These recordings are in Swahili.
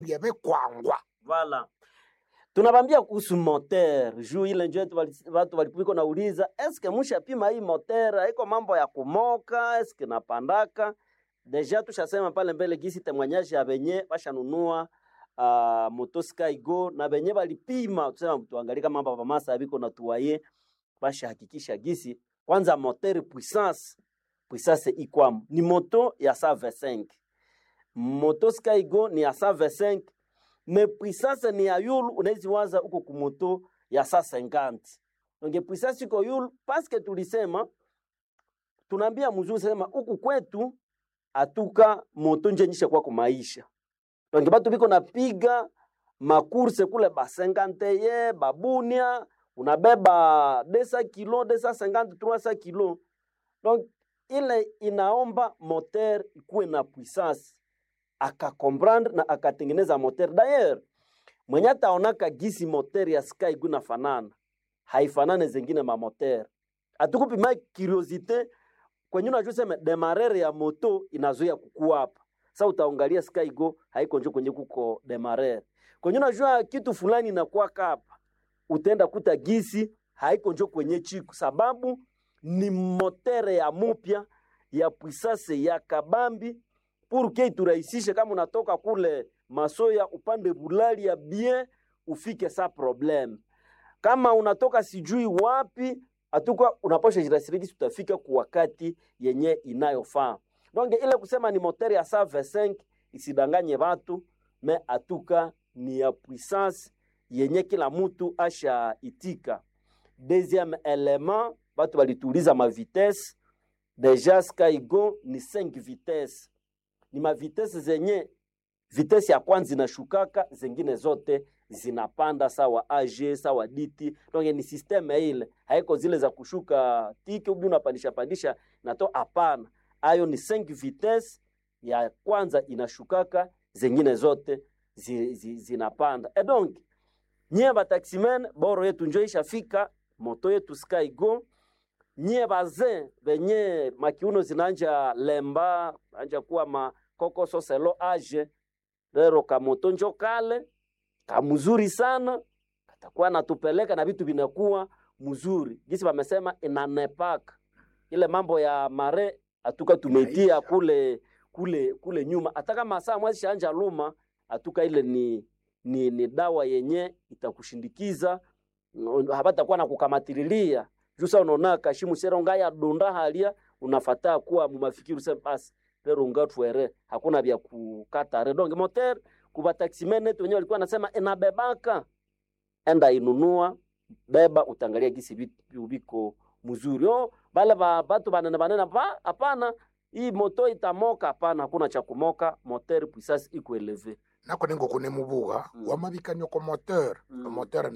Yebe kwangwa. Voilà. Tunabambia kuhusu moteur. Juu ile nje watu walipiko na uliza, eske mshapima hii moteur haiko mambo ya kumoka, eske napandaka? Deja tushasema pale mbele gisi temwanyaji ya benye bashanunua moto Skygo na benye balipima, tusema tuangalie kama mambo masa biko na tuwaye basha hakikisha gisi kwanza moteur puissance ikwam ni moto ya 125. Moto Skygo ni ya 125, mais puissance ni ya yulu unawezi waza huko kumoto ya 150. Donc puissance iko yulu parce que tulisema tunaambia mzungu sema huku kwetu atuka moto nje nyisha kwa maisha. Donc batu biko napiga makurse kule ba 50 ye babunia unabeba 200 kilo 250 300 kilo. Donc ile inaomba moteur ikuwe na puissance akakomprendre na akatengeneza moteur. D'ailleurs mwenye ataonaka gisi moteur ya Skygo inafanana haifanane zingine ma moteur. Atukupima curiosité kwenye unajua sema demarrer ya moto inazoea kukua hapa. Sasa utaangalia Skygo haiko nje kwenye kuko demarrer. Kwenye unajua kitu fulani inakuwa hapa, utaenda kuta gisi haiko nje kwenye chiku sababu ni moteur ya mupya ya puissance ya kabambi pour que turahisishe kama unatoka kule Masoya upande Bulali ya bien ufike sa problem. Kama unatoka sijui wapi atuka unaposha jirasiriki utafika kwa wakati yenye inayofaa. Donc ile kusema ni moteur ya 125 isidanganye watu, me atuka ni ya puissance yenye kila mtu asha itika. Deuxième élément, watu walituliza ma vitesse. Deja Skygo ni 5 vitesse. Ni ma vitesse zenye vitesse ya kwanza inashukaka, zingine zote zinapanda sawa AG sawa DT. Donc ni systeme ile haiko zile za kushuka tiki ubi unapandisha nato hapana. Ayo ni 5 vitesse, ya kwanza inashukaka, zingine zote zinapanda. Et donc nyie ba taximen boro yetu njoo ishafika moto yetu Skygo. Nyie bazin benye makiuno zinanja lemba anja kuwa makoko soselo age lero kamoto njo kale kamuzuri sana atakuwa natupeleka na vitu vinakuwa mzuri. Gisi wamesema inanepaka ile mambo ya mare atuka tumetia kule nyuma. Ataka masaa mwezi shanja luma atuka ile ni dawa yenye itakushindikiza habata kuwa na kukamatililia. Jusa unaona kashimu seronga ya donda halia unafataa kuwa mumafikiru sema basi lero ngatwere hakuna vya kukata redonge moteur kuba taximene wenyewe walikuwa nasema inabebaka enda inunua beba utangalia gisi vitu biko mzuri. Bale batu banana hapana hii moto itamoka, hapana, hakuna cha kumoka, moteur puissance iko eleve. Nako ningo kune mubuga wamabikanyo ko moteur moteur ni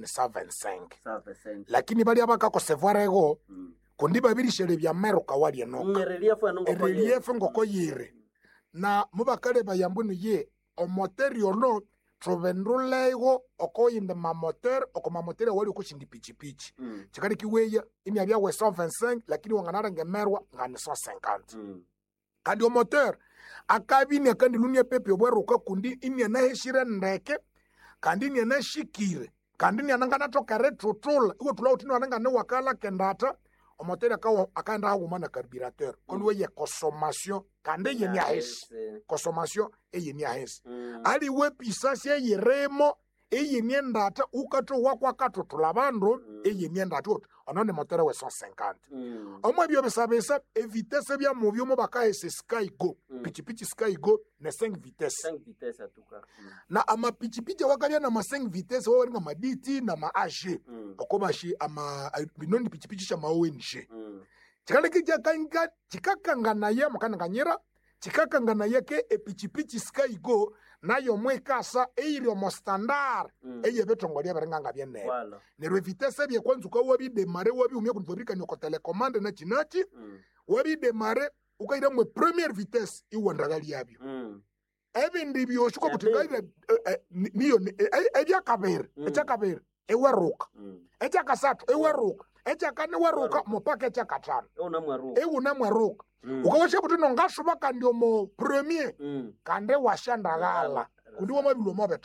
125 lakini bali abaka ko sevoir ego kundi babiri shere bya meruka wali enoka relief ngoko yire na mubakale bayambunu ye o moteur yono trovendrulego okoyinde ma moteur okoma moteur wali kushindi pichipichi chikari kiweya imi abya we 125 lakini wanganara ngemerwa ngani 150 kandi o moteur akabini akandi lunia pepe obweruka kundi ini na heshire ndeke kandi ini na shikire kandi ini anangana toka retrotol iwe tulauti no ananga ne wakala kendata o moteur akanda hagumana carburateur kondo ye consommation kandi ye ni ahesi consommation ye ni ahesi ali we puissance ye remo eye niendata ukato wakwa katotula bandu eye niendata onone moteur we 150 omwe byo besabesa vitesse bya muvyo mo bakaese Skygo pichipichi Skygo na 5 vitesse atuka na ama pichipichi wakalia na ma 5 vitesse wao nga maditi na ma AG okobashi ama binoni pichipichi cha ONG chikale kija kanga chikakangana ye makananganyira chikakangana yake epichipichi Skygo nayo mwekasa eiro mo standard eye betongolia barenganga byene ne vitesse bye kwanza ko wabi demare wabi umye kunfabrika nyoko telecommande na chinachi wabi demare ukaira mwe première vitesse iwandagali yabyo ebindi byo shuko kutingaira niyo ebya kabere echa kabere ewaruka echa kasatu ewaruka echa kane waruka mo package echa katano unamwaruka ukawashe butuno ngashuba kandi mo premier kande washandagala kundi wamabilwa mabe